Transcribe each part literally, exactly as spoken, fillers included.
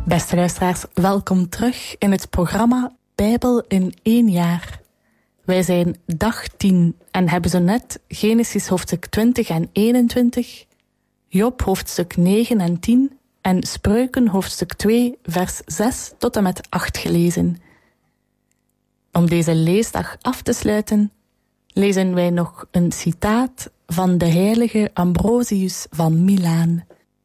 Beste luisteraars, welkom terug in het programma Bijbel in één jaar. Wij zijn dag tien en hebben zo net Genesis hoofdstuk twintig en eenentwintig, Job hoofdstuk negen en tien en Spreuken hoofdstuk twee vers zes tot en met acht gelezen. Om deze leesdag af te sluiten, lezen wij nog een citaat van de heilige Ambrosius van Milaan.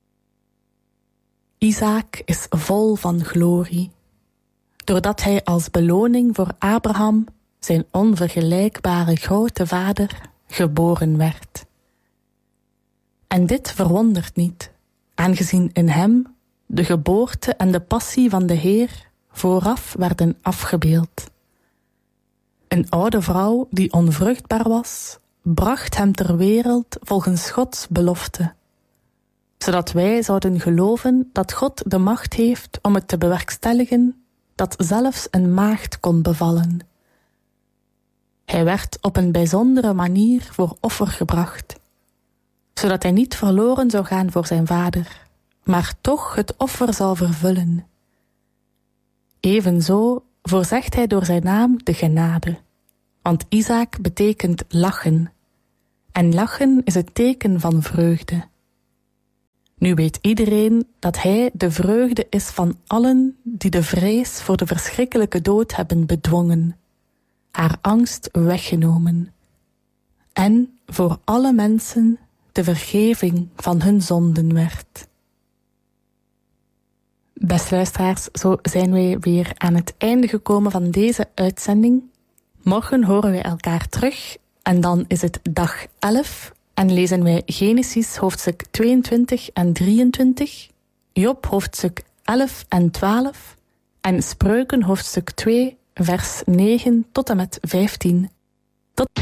Isaac is vol van glorie, doordat hij als beloning voor Abraham, zijn onvergelijkbare grote vader, geboren werd. En dit verwondert niet, aangezien in hem de geboorte en de passie van de Heer vooraf werden afgebeeld. Een oude vrouw die onvruchtbaar was, bracht hem ter wereld volgens Gods belofte, zodat wij zouden geloven dat God de macht heeft om het te bewerkstelligen, dat zelfs een maagd kon bevallen. Hij werd op een bijzondere manier voor offer gebracht, zodat hij niet verloren zou gaan voor zijn vader, maar toch het offer zou vervullen. Evenzo voorzegt hij door zijn naam de genade, want Isaac betekent lachen, en lachen is het teken van vreugde. Nu weet iedereen dat hij de vreugde is van allen die de vrees voor de verschrikkelijke dood hebben bedwongen, haar angst weggenomen, en voor alle mensen de vergeving van hun zonden werd. Beste luisteraars, zo zijn wij weer aan het einde gekomen van deze uitzending. Morgen horen wij elkaar terug en dan is het dag elf en lezen wij Genesis hoofdstuk tweeëntwintig en drieëntwintig, Job hoofdstuk elf en twaalf en Spreuken hoofdstuk twee vers negen tot en met vijftien.